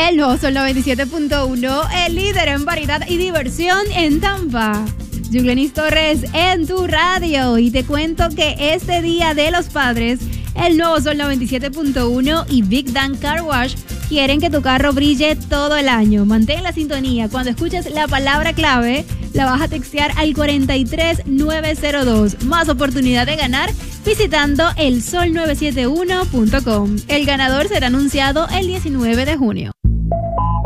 El nuevo Sol 97.1, el líder en variedad y diversión en Tampa. Yuglenis Torres en tu radio. Y te cuento que este Día de los Padres, el nuevo Sol 97.1 y Big Dan Car Wash quieren que tu carro brille todo el año. Mantén la sintonía. Cuando escuches la palabra clave, la vas a textear al 43902. Más oportunidad de ganar visitando elsol971.com. El ganador será anunciado el 19 de junio.